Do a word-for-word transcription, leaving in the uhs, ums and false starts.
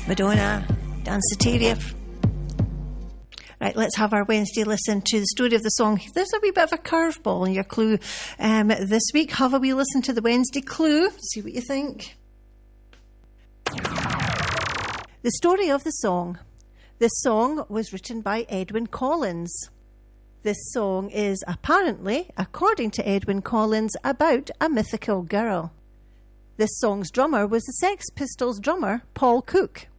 Madonna, Danceteria. Right, let's have our Wednesday listen to the story of the song. There's a wee bit of a curveball in your clue um, this week. Have a wee listen to the Wednesday clue. See what you think. The story of the song. This song was written by Edwyn Collins. This song is apparently, according to Edwyn Collins, about a mythical girl. This song's drummer was the Sex Pistols drummer, Paul Cook.